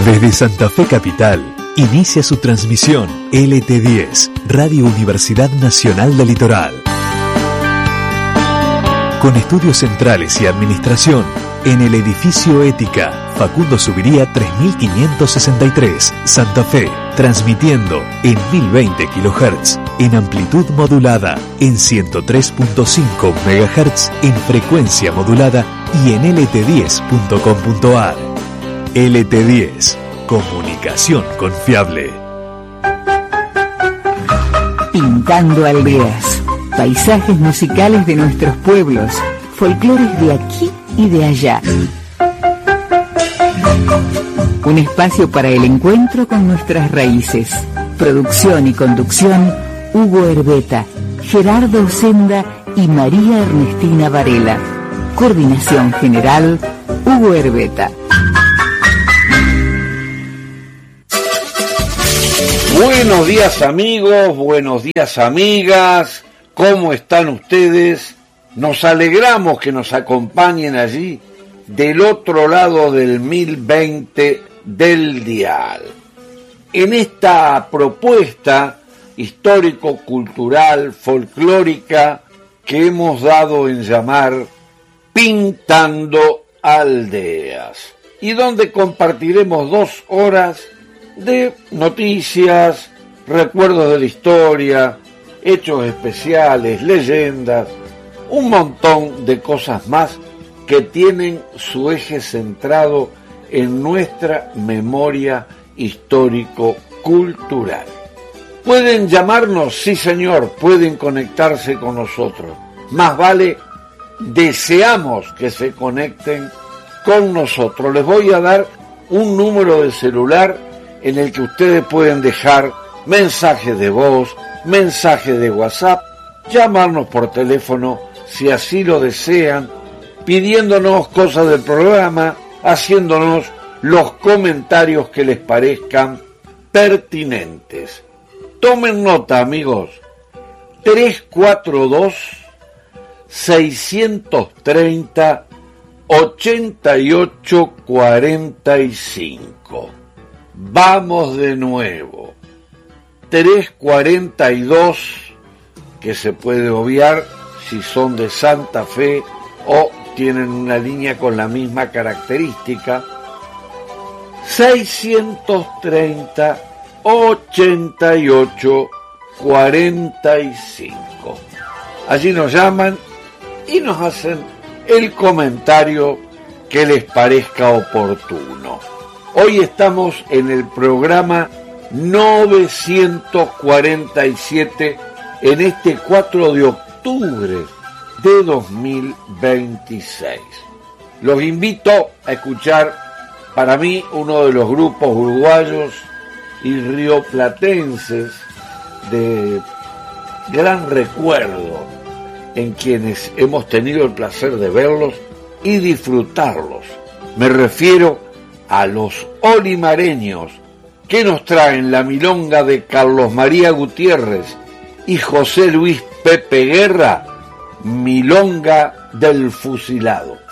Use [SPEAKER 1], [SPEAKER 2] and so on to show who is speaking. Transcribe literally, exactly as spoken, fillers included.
[SPEAKER 1] Desde Santa Fe Capital, inicia su transmisión L T diez, Radio Universidad Nacional del Litoral. Con estudios centrales y administración, en el edificio Ética, Facundo Subiría tres mil quinientos sesenta y tres, Santa Fe, transmitiendo en mil veinte kilohertz, en amplitud modulada, en ciento tres punto cinco megahertz, en frecuencia modulada y en L T diez punto com punto a r. L T diez, comunicación confiable.
[SPEAKER 2] Pintando aldeas, paisajes musicales de nuestros pueblos, folclores de aquí y de allá. Un espacio para el encuentro con nuestras raíces. Producción y conducción, Hugo Herbeta, Gerardo Senda y María Ernestina Varela. Coordinación general, Hugo Herbeta.
[SPEAKER 3] Buenos días amigos, buenos días amigas, ¿cómo están ustedes? Nos alegramos que nos acompañen allí del otro lado del mil veinte del dial. En esta propuesta histórico-cultural, folclórica, que hemos dado en llamar Pintando Aldeas, y donde compartiremos dos horas de noticias, recuerdos de la historia, hechos especiales, leyendas, un montón de cosas más que tienen su eje centrado en nuestra memoria histórico-cultural. Pueden llamarnos, sí señor, pueden conectarse con nosotros. Más vale, deseamos que se conecten con nosotros. Les voy a dar un número de celular en el que ustedes pueden dejar mensajes de voz, mensajes de WhatsApp, llamarnos por teléfono si así lo desean, pidiéndonos cosas del programa, haciéndonos los comentarios que les parezcan pertinentes. Tomen nota, amigos, tres cuatro dos, seis tres cero, ocho ocho cuatro cinco. Vamos de nuevo. tres cuarenta y dos, que se puede obviar si son de Santa Fe o tienen una línea con la misma característica. seiscientos treinta, ochenta y ocho, cuarenta y cinco. Allí nos llaman y nos hacen el comentario que les parezca oportuno. Hoy estamos en el programa novecientos cuarenta y siete, en este cuatro de octubre de dos mil veintiséis. Los invito a escuchar, para mí, uno de los grupos uruguayos y rioplatenses de gran recuerdo, en quienes hemos tenido el placer de verlos y disfrutarlos. Me refiero a los olimareños, que nos traen la milonga de Carlos María Gutiérrez y José Luis Pepe Guerra, Milonga del Fusilado.